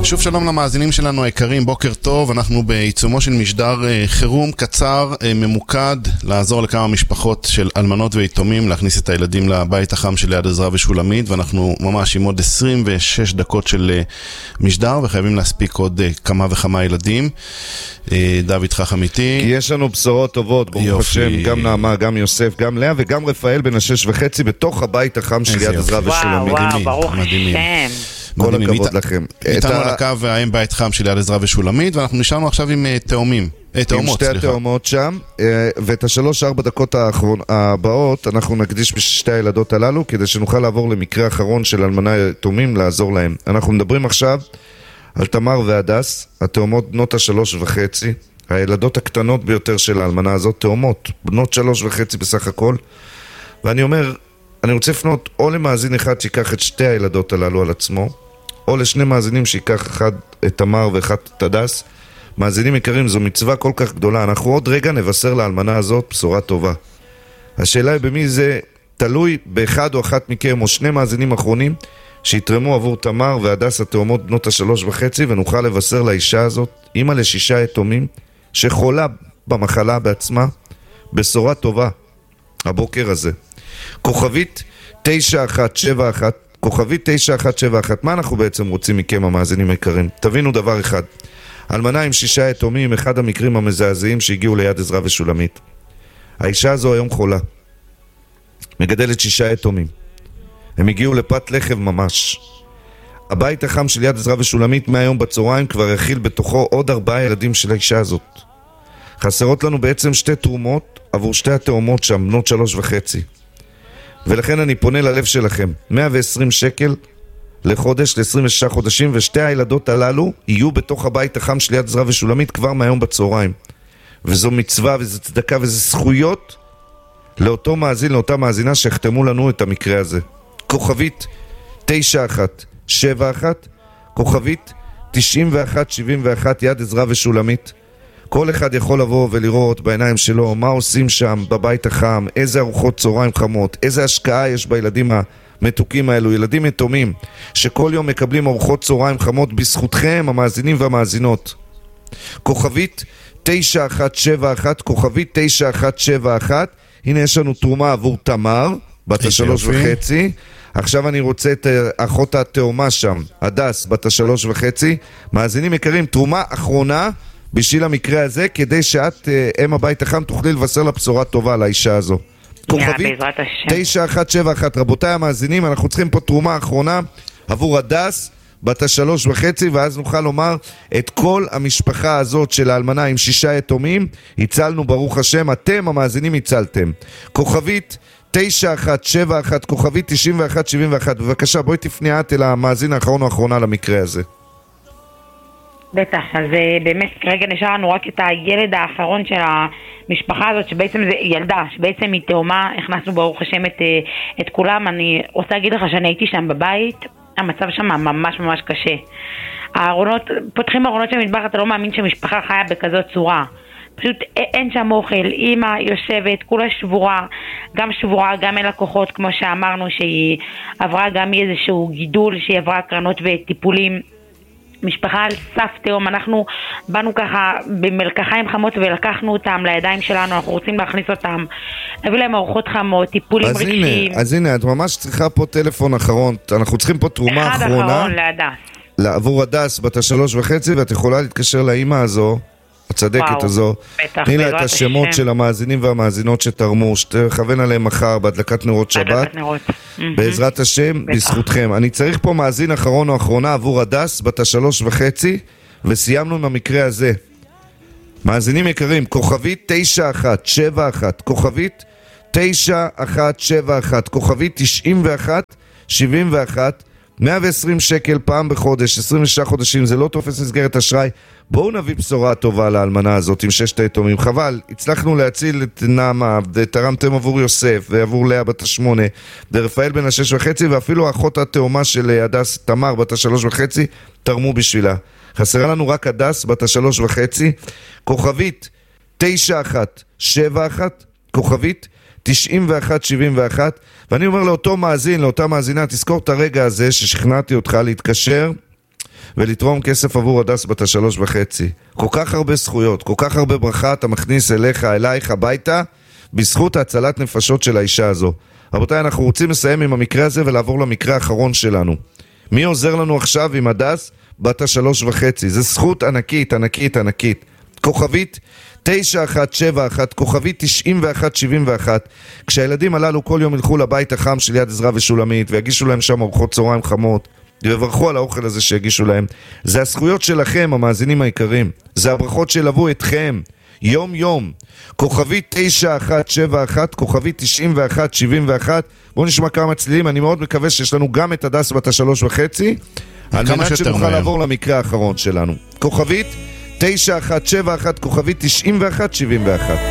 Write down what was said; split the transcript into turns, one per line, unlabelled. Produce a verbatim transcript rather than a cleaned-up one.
שוב שלום למאזינים שלנו היקרים, בוקר טוב. אנחנו בעיצומו של משדר חירום קצר, ממוקד, לעזור לכמה משפחות של אלמנות ויתומים להכניס את הילדים לבית החם של יד עזרא ושולמית, ואנחנו ממש עם עוד עשרים ושש דקות של משדר וחייבים להספיק עוד כמה וכמה ילדים. דוד חכם איתי.
כי יש לנו בשורות טובות, ברוך השם, גם נעמה, גם יוסף, גם לאה וגם רפאל בן השש וחצי בתוך הבית החם של יד עזרא ושולמית.
וואו, וואו, ברוך השם.
כל הכבוד לכם.
איתנו על הקו האם בית חם של יד עזרא ושולמית, ואנחנו נשארנו עכשיו עם תאומים.
עם שתי התאומות שם, ואת השלוש ארבע דקות הבאות אנחנו נקדיש בשתי הילדות הללו, כדי שנוכל לעבור למקרה האחרון של אלמנה יתומים, לעזור להם. אנחנו מדברים עכשיו על תמר והדס, התאומות בנות השלוש וחצי, הילדות הקטנות ביותר של האלמנה הזאת, תאומות, בנות שלוש וחצי בסך הכל. ואני אומר, אני רוצה לפנות או למאזין אחד שיקח את שתי הילדות הללו על עצמו, או לשני מאזינים שיקח אחד את תמר ואחד את הדס. מאזינים יקרים, זו מצווה כל כך גדולה. אנחנו עוד רגע נבשר לאלמנה הזאת בשורה טובה. השאלה היא במי זה תלוי, באחד או אחת מכם או שני מאזינים אחרונים שיתרמו עבור תמר והדס התאומות בנות השלוש וחצי, ונוכל לבשר לאישה הזאת, אמא לשישה יתומים שחולה במחלה בעצמה, בשורה טובה הבוקר הזה. כוכבית תשע אחת שבע אחת, כוכבית תשע אחת שבע אחת. מה אנחנו בעצם רוצים מכם המאזינים היקרים? תבינו דבר אחד, אלמנה עם שישה יתומים, אחד המקרים המזעזעים שהגיעו ליד עזרא ושולמית. האישה הזו היום חולה, מגדלת שישה יתומים, הם הגיעו לפת לחב ממש. הבית החם של יד עזרא ושולמית מהיום בצהריים כבר הכיל בתוכו עוד ארבעה ילדים של האישה הזאת. חסרות לנו בעצם שתי תרומות עבור שתי התאומות שם, בנות שלוש וחצי. ולכן אני פונה ללב שלכם, מאה ועשרים שקל לחודש, ל-עשרים ושש חודשים, ושתי הילדות הללו יהיו בתוך הבית החם של יד עזרא ושולמית כבר מהיום בצהריים. וזו מצווה וזו צדקה וזו זכויות לאותו מאזין, לאותה מאזינה שהחתמו לנו את המקרה הזה. כוכבית תשע אחת שבע אחת, כוכבית תשעים ואחת שבעים ואחת יד עזרא ושולמית. כל אחד יכול לבוא ולראות בעיניים שלו מה עושים שם בבית החם, איזה ארוחות צהריים חמות, איזה השקעה יש בילדים המתוקים האלו, ילדים יתומים שכל יום מקבלים ארוחות צהריים חמות בזכותכם המאזינים והמאזינות. כוכבית תשע אחת שבע אחת, כוכבית תשע אחת שבע אחת. הנה יש לנו תרומה עבור תמר בת השלוש וחצי. עכשיו אני רוצה את אחות התאומה שם, הדס בת השלוש וחצי. מאזינים יקרים, תרומה אחרונה בשביל המקרה הזה, כדי שאת, אם הבית החם, תוכלי לבשר לה בשורה טובה לאישה הזו. כוכבית תשע אחת שבע אחת. רבותיי המאזינים, אנחנו צריכים פה תרומה אחרונה עבור הדס בת השלוש וחצי, ואז נוכל לומר את כל המשפחה הזאת של האלמנה עם שישה יתומים הצלנו ברוך השם. אתם המאזינים הצלתם. כוכבית תשע אחת שבע אחת, כוכבית תשעים ואחת שבעים ואחת. בבקשה בואי תפני את אל המאזין האחרון או האחרונה למקרה הזה.
בטח, אז באמת כרגע נשאר לנו רק את הילד האחרון של המשפחה הזאת, שבעצם זה ילדה, שבעצם היא תאומה. הכנסנו ברוך השם את, את כולם. אני רוצה להגיד לך שאני הייתי שם בבית, המצב שם ממש ממש קשה. הארונות, פותחים הארונות של מטבח, אתה לא מאמין שמשפחה חיה בכזאת צורה. פשוט אין שם אוכל, אמא יושבת, כולה שבורה, גם שבורה, גם אין לקוחות, כמו שאמרנו, שהיא עברה גם איזשהו גידול, שהיא עברה הקרנות וטיפולים. משפחה על סף תאום. אנחנו באנו ככה במלקחיים חמות ולקחנו אותם לידיים שלנו, אנחנו רוצים להכניס אותם, להביא להם ארוחות חמות, טיפולים
אז
רגשיים.
הנה, אז הנה, את ממש צריכה פה טלפון אחרון, אנחנו צריכים פה תרומה
אחד
אחרונה.
אחד אחרון להדס.
עבור הדס בת השלוש וחצי, ואת יכולה להתקשר לאמא הזו, הצדקת הזו. תני לה את השמות השם של המאזינים והמאזינות שתרמו, שתכוון עליהם מחר בהדלקת נרות שבת. נרות. בעזרת השם, בטח. בזכותכם. אני צריך פה מאזין אחרון או אחרונה עבור הדס בת השלוש וחצי, וסיימנו עם המקרה הזה. מאזינים יקרים, כוכבית תשע אחת שבע אחת, כוכבית תשע אחת שבע אחת, כוכבית תשעים ואחת שבעים ואחת. מאה ועשרים שקל פעם בחודש, עשרים ושש חודשים, זה לא תופס מסגרת אשראי. בואו נביא בשורה טובה לאלמנה הזאת עם ששת היתומים. חבל, הצלחנו להציל את נעמה, ותרמתם עבור יוסף ועבור לאה בת השמונה, ורפאל בן השש וחצי, ואפילו האחות התאומה של הדס, תמר בת השלוש וחצי, תרמו בשבילה. חסרה לנו רק הדס בת השלוש וחצי. כוכבית תשע אחת שבע אחת, כוכבית תשעים ואחת שבעים ואחת. ואני אומר לאותו מאזין, לאותה מאזינה, תזכור את הרגע הזה ששכנעתי אותך להתקשר ולתרום כסף עבור הדס בת השלוש וחצי. כל כך הרבה זכויות, כל כך הרבה ברכה אתה מכניס אליך, אלייך, הביתה, בזכות הצלת נפשות של האישה הזו. רבותיי, אנחנו רוצים לסיים עם המקרה הזה ולעבור למקרה האחרון שלנו. מי עוזר לנו עכשיו עם הדס בת השלוש וחצי? זה זכות ענקית, ענקית, ענקית. כוכבית תשע אחת שבע אחת, כוכבית תשעים ואחת שבעים ואחת. כשהילדים הללו כל יום ילכו לבית החם של יד עזרא ושולמית ויגישו להם שם ארוחות צהריים חמות וברכו על האוכל הזה שהגישו להם, זה הזכויות שלכם, המאזינים היקרים. זה הברכות שלבו אתכם יום יום. כוכבית תשע אחת שבע אחת, כוכבית תשעים ואחת שבעים ואחת. בואו נשמע כמה צלילים. אני מאוד מקווה שיש לנו גם את הדס בת השלוש וחצי, על מנת שנוכל לעבור למקרה האחרון שלנו. כוכבית תשע אחת שבע אחת, כוכבית תשעים ואחת שבעים ואחת.